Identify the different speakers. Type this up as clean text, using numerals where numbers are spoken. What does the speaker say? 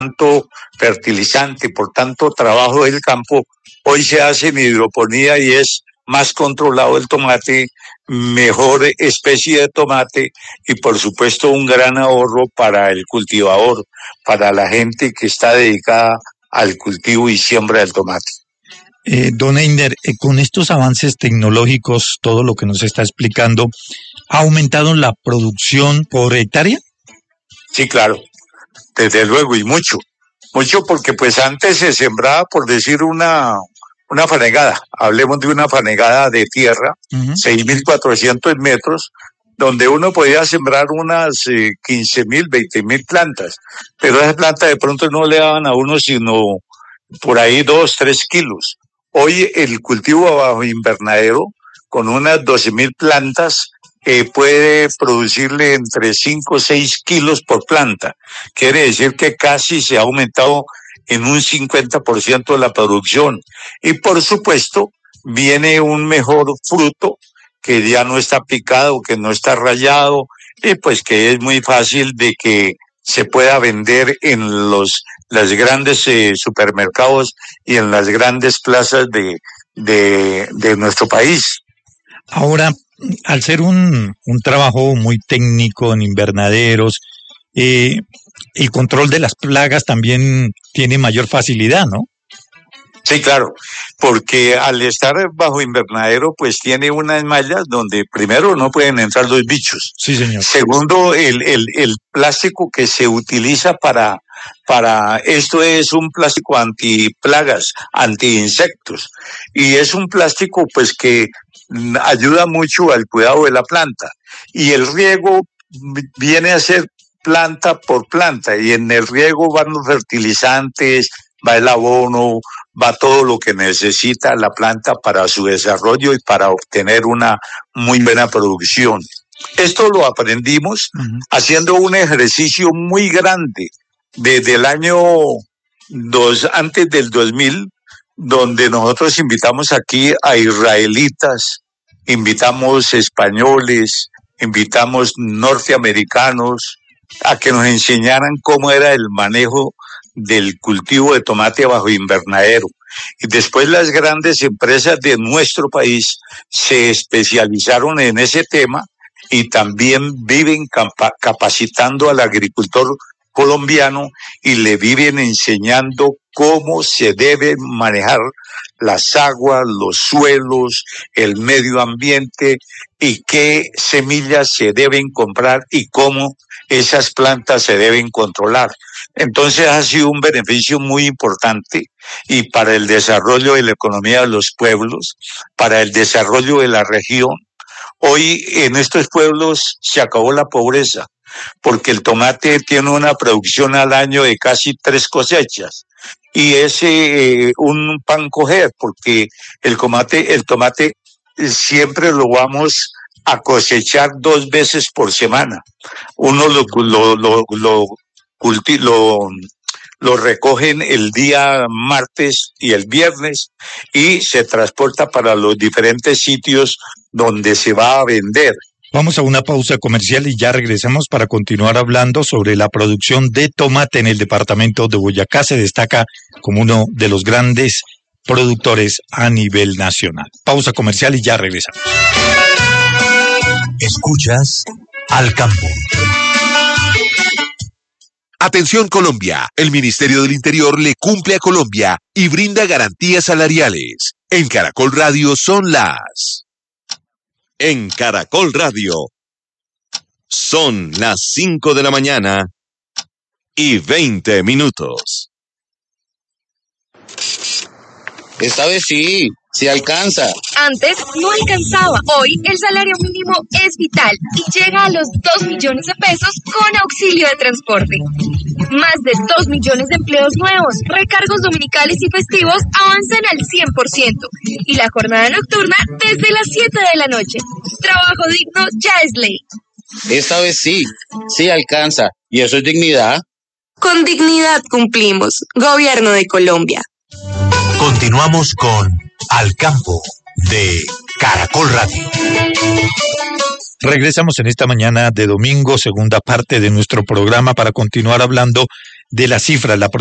Speaker 1: tanto fertilizante, por tanto trabajo del campo, hoy se hace en hidroponía y es más controlado el tomate, mejor especie de tomate y por supuesto un gran ahorro para el cultivador, para la gente que está dedicada al cultivo y siembra del tomate.
Speaker 2: Don Einer, con estos avances tecnológicos, todo lo que nos está explicando, ¿ha aumentado la producción por hectárea?
Speaker 1: Sí, claro, desde luego, y mucho porque pues antes se sembraba, por decir una fanegada, hablemos de una fanegada de tierra, 6.400 metros, donde uno podía sembrar unas 15.000, 20.000 plantas, pero esas plantas de pronto no le daban a uno sino por ahí 2, 3 kilos. Hoy el cultivo bajo invernadero, con unas 12.000 plantas, puede producirle entre 5 o 6 kilos por planta. Quiere decir que casi se ha aumentado en un 50% la producción. Y por supuesto, viene un mejor fruto que ya no está picado, que no está rayado, y pues que es muy fácil de que se pueda vender en los grandes supermercados y en las grandes plazas de nuestro país.
Speaker 2: Ahora, al ser un trabajo muy técnico en invernaderos, el control de las plagas también tiene mayor facilidad, ¿no?
Speaker 1: Sí, claro, porque al estar bajo invernadero, pues tiene unas mallas donde primero no pueden entrar los bichos.
Speaker 2: Sí, señor.
Speaker 1: Segundo, el plástico que se utiliza para esto es un plástico antiplagas, antiinsectos, y es un plástico pues que ayuda mucho al cuidado de la planta. Y el riego viene a ser planta por planta, y en el riego van los fertilizantes, va el abono, va todo lo que necesita la planta para su desarrollo y para obtener una muy buena producción. Esto lo aprendimos haciendo un ejercicio muy grande desde el año antes del 2000, donde nosotros invitamos aquí a israelitas, invitamos españoles, invitamos norteamericanos a que nos enseñaran cómo era el manejo del cultivo de tomate bajo invernadero. Y después las grandes empresas de nuestro país se especializaron en ese tema y también viven capacitando al agricultor colombiano y le viven enseñando cómo se debe manejar las aguas, los suelos, el medio ambiente y qué semillas se deben comprar y cómo esas plantas se deben controlar. Entonces ha sido un beneficio muy importante y para el desarrollo de la economía de los pueblos, para el desarrollo de la región. Hoy en estos pueblos se acabó la pobreza porque el tomate tiene una producción al año de casi 3 cosechas y es un pan coger porque el tomate siempre lo vamos a cosechar 2 veces por semana. Uno lo recogen el día martes y el viernes y se transporta para los diferentes sitios donde se va a vender.
Speaker 2: Vamos a una pausa comercial y ya regresamos para continuar hablando sobre la producción de tomate en el departamento de Boyacá. Se destaca como uno de los grandes productores a nivel nacional. Pausa comercial y ya regresamos.
Speaker 3: Escuchas Al Campo. Atención Colombia, el Ministerio del Interior le cumple a Colombia y brinda garantías salariales. En Caracol Radio son las... En Caracol Radio son las 5 de la mañana y 20 minutos.
Speaker 4: Esta vez sí alcanza.
Speaker 5: Antes no alcanzaba. Hoy el salario mínimo es vital y llega a los 2 millones de pesos con auxilio de transporte. Más de 2 millones de empleos nuevos, recargos dominicales y festivos avanzan al 100% y la jornada nocturna desde las 7 de la noche. Trabajo digno ya es ley.
Speaker 4: Esta vez sí alcanza. ¿Y eso es dignidad?
Speaker 5: Con dignidad cumplimos. Gobierno de Colombia.
Speaker 3: Continuamos con Al Campo de Caracol Radio.
Speaker 2: Regresamos en esta mañana de domingo, segunda parte de nuestro programa para continuar hablando de las cifras. La